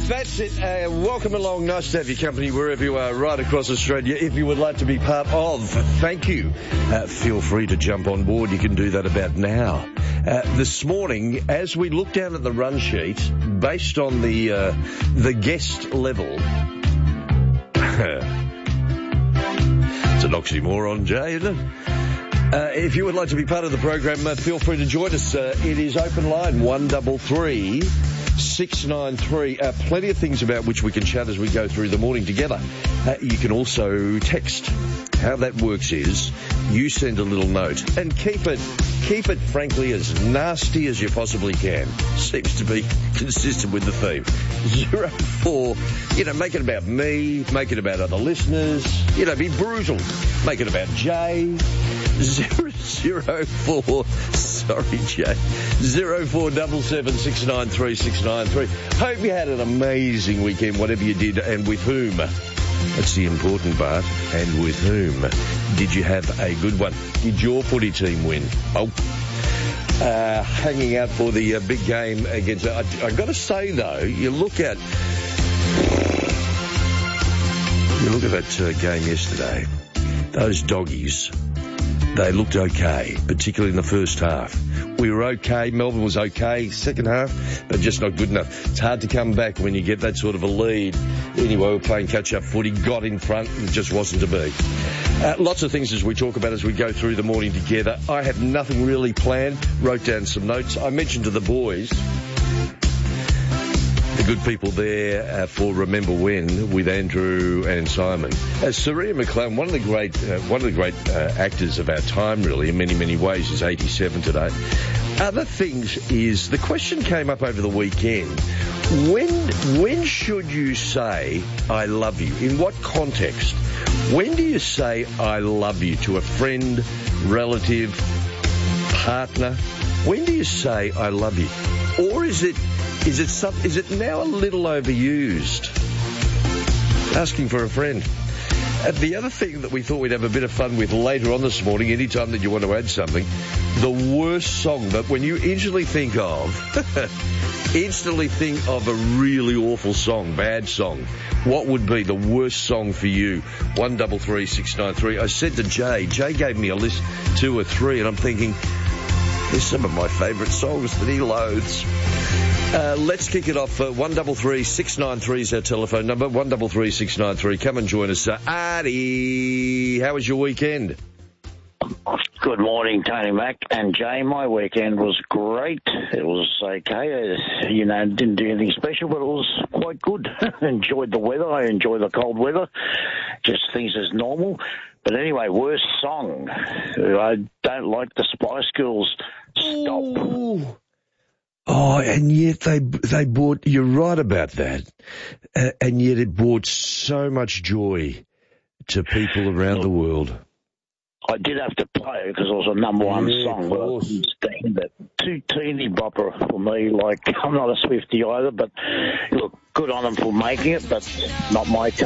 That's it. Welcome along. Nice to have your company wherever you are right across Australia. If you would like to be part of, thank you. Feel free to jump on board. You can do that about now. This morning, as we look down at the run sheet, based on the guest level, it's an oxymoron, Jay, isn't it? If you would like to be part of the program, feel free to join us. It is open line 133 693. Plenty of things about which we can chat as we go through the morning together. You can also text. How that works is you send a little note and keep it frankly as nasty as you possibly can. Seems to be consistent with the theme. 04, make it about me, make it about other listeners, be brutal. Make it about Jay. 004, sorry Jay, 0477693693. Hope you had an amazing weekend, whatever you did, and with whom. That's the important part. And with whom did you have a good one? Did your footy team win? Hanging out for the big game against... I've got to say, though, you look at that game yesterday, those doggies, they looked okay, particularly in the first half. We were okay. Melbourne was okay. Second half, but just not good enough. It's hard to come back when you get that sort of a lead. Anyway, we're playing catch-up footy, got in front, and it just wasn't to be. Lots of things as we talk about as we go through the morning together. I have nothing really planned. Wrote down some notes. I mentioned to the boys, the good people there for Remember When with Andrew and Simon. Saria McLaren, one of the great actors of our time, really, in many, many ways, is 87 today. Other things is, the question came up over the weekend, when should you say, I love you? In what context? When do you say, I love you to a friend, relative, partner? When do you say, I love you? Or is it now a little overused? Asking for a friend. The other thing that we thought we'd have a bit of fun with later on this morning, anytime that you want to add something, the worst song that when you instantly think of a really awful song, bad song, what would be the worst song for you? 133693. I said to Jay gave me a list, 2 or 3, and I'm thinking, there's some of my favourite songs that he loathes. Let's kick it off. 133693 is our telephone number. 133693. Come and join us. Artie, how was your weekend? Good morning, Tony Mac and Jay. My weekend was great. It was okay. Didn't do anything special, but it was quite good. Enjoyed the weather. I enjoy the cold weather. Just things as normal. But anyway, worst song. I don't like the Spice Girls. Stop. Ooh. Oh, and yet they brought, you're right about that, and yet it brought so much joy to people around the world. I did have to play it because it was a number one song, but I couldn't stand it. Too teeny bopper for me. I'm not a Swiftie either, but look, good on them for making it, but not my cup